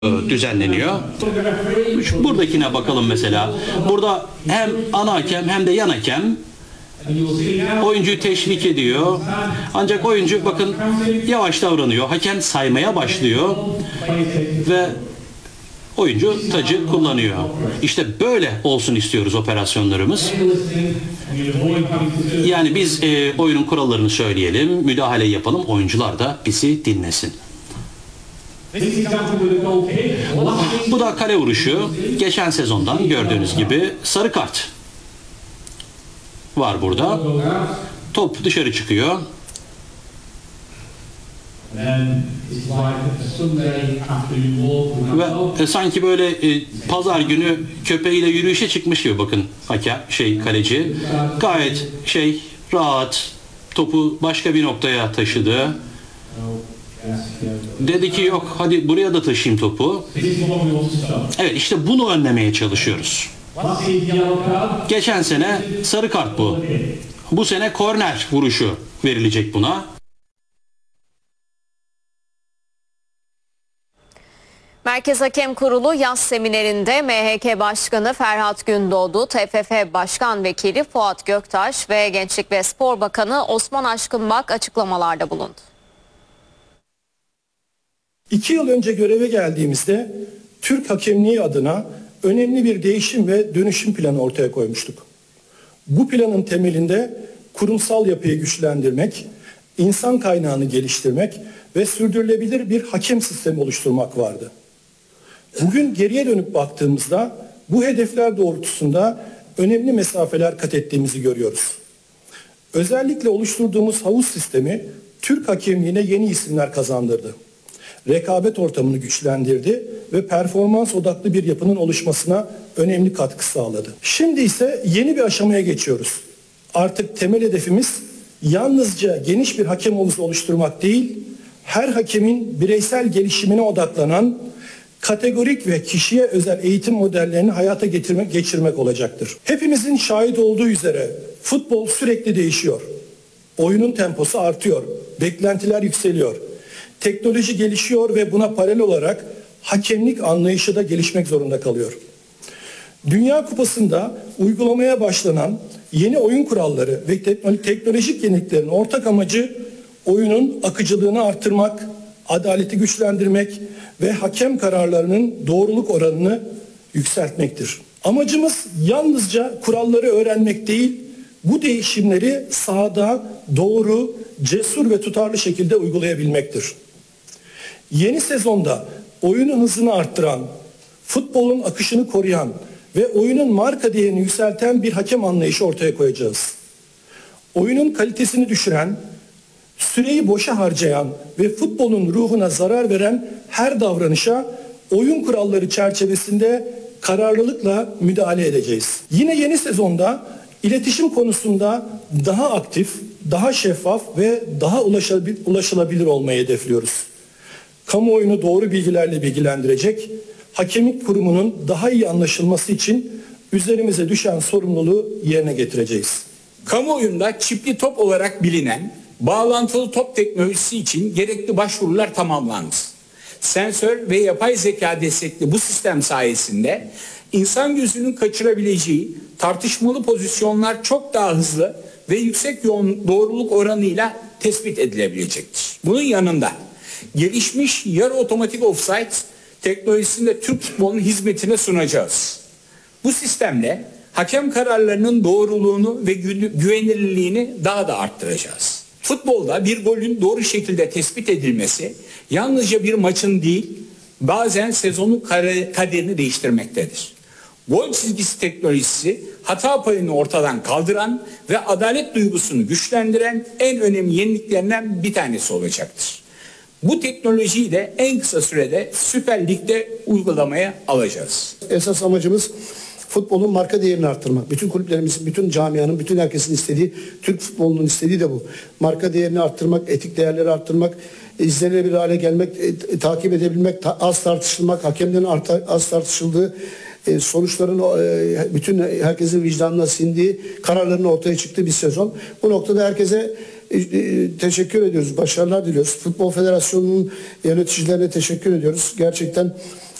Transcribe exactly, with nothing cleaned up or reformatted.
düzenleniyor. Şu buradakine bakalım mesela. Burada hem ana hakem hem de yan hakem oyuncuyu teşvik ediyor. Ancak oyuncu bakın yavaş davranıyor. Hakem saymaya başlıyor ve oyuncu tacı kullanıyor. İşte böyle olsun istiyoruz operasyonlarımız. Yani biz e, oyunun kurallarını söyleyelim, müdahale yapalım, oyuncular da bizi dinlesin. Bu da kale vuruşu. Geçen sezondan gördüğünüz gibi sarı kart var burada. Top dışarı çıkıyor. Ve e, sanki böyle e, pazar günü köpeğiyle yürüyüşe çıkmış gibi bakın hakem şey kaleci. Gayet şey rahat topu başka bir noktaya taşıdı. Dedi ki yok hadi buraya da taşıyayım topu. Evet işte bunu önlemeye çalışıyoruz. Geçen sene sarı kart bu. Bu sene korner vuruşu verilecek buna. Merkez Hakem Kurulu yaz seminerinde M H K Başkanı Ferhat Gündoğdu, T F F Başkan Vekili Fuat Göktaş ve Gençlik ve Spor Bakanı Osman Aşkınbak açıklamalarda bulundu. İki yıl önce göreve geldiğimizde Türk hakemliği adına önemli bir değişim ve dönüşüm planı ortaya koymuştuk. Bu planın temelinde kurumsal yapıyı güçlendirmek, insan kaynağını geliştirmek ve sürdürülebilir bir hakem sistemi oluşturmak vardı. Bugün geriye dönüp baktığımızda bu hedefler doğrultusunda önemli mesafeler kat ettiğimizi görüyoruz. Özellikle oluşturduğumuz havuz sistemi Türk hakemliğine yeni isimler kazandırdı. Rekabet ortamını güçlendirdi ve performans odaklı bir yapının oluşmasına önemli katkı sağladı. Şimdi ise yeni bir aşamaya geçiyoruz. Artık temel hedefimiz yalnızca geniş bir hakem havuzu oluşturmak değil, her hakemin bireysel gelişimine odaklanan kategorik ve kişiye özel eğitim modellerini hayata getirmek, geçirmek olacaktır. Hepimizin şahit olduğu üzere futbol sürekli değişiyor. Oyunun temposu artıyor, beklentiler yükseliyor. Teknoloji gelişiyor ve buna paralel olarak hakemlik anlayışı da gelişmek zorunda kalıyor. Dünya Kupası'nda uygulamaya başlanan yeni oyun kuralları ve teknolojik yeniliklerin ortak amacı oyunun akıcılığını artırmak, adaleti güçlendirmek ve hakem kararlarının doğruluk oranını yükseltmektir. Amacımız yalnızca kuralları öğrenmek değil, bu değişimleri sahada doğru, cesur ve tutarlı şekilde uygulayabilmektir. Yeni sezonda oyunun hızını arttıran, futbolun akışını koruyan ve oyunun marka değerini yükselten bir hakem anlayışı ortaya koyacağız. Oyunun kalitesini düşüren, süreyi boşa harcayan ve futbolun ruhuna zarar veren her davranışa oyun kuralları çerçevesinde kararlılıkla müdahale edeceğiz. Yine yeni sezonda iletişim konusunda daha aktif, daha şeffaf ve daha ulaşılabilir olmayı hedefliyoruz. Kamuoyunu doğru bilgilerle bilgilendirecek, hakemlik kurumunun daha iyi anlaşılması için üzerimize düşen sorumluluğu yerine getireceğiz. Kamuoyunda çipli top olarak bilinen bağlantılı top teknolojisi için gerekli başvurular tamamlandı. Sensör ve yapay zeka destekli bu sistem sayesinde insan gözünün kaçırabileceği tartışmalı pozisyonlar çok daha hızlı ve yüksek yoğun doğruluk oranıyla tespit edilebilecektir. Bunun yanında gelişmiş yarı otomatik offside teknolojisini de Türk futbolunun hizmetine sunacağız. Bu sistemle hakem kararlarının doğruluğunu ve güvenilirliğini daha da arttıracağız. Futbolda bir golün doğru şekilde tespit edilmesi yalnızca bir maçın değil, bazen sezonun kaderini değiştirmektedir. Gol çizgisi teknolojisi hata payını ortadan kaldıran ve adalet duygusunu güçlendiren en önemli yeniliklerinden bir tanesi olacaktır. Bu teknolojiyi de en kısa sürede Süper Lig'de uygulamaya alacağız. Esas amacımız futbolun marka değerini arttırmak. Bütün kulüplerimizin, bütün camianın, bütün herkesin istediği, Türk futbolunun istediği de bu. Marka değerini arttırmak, etik değerleri arttırmak, izlenebilir hale gelmek, e, takip edebilmek, ta, az tartışılmak, hakemlerin arta, az tartışıldığı, e, sonuçların e, bütün herkesin vicdanına sindiği, kararların ortaya çıktığı bir sezon. Bu noktada herkese e, e, teşekkür ediyoruz, başarılar diliyoruz. Futbol Federasyonu'nun yöneticilerine teşekkür ediyoruz. Gerçekten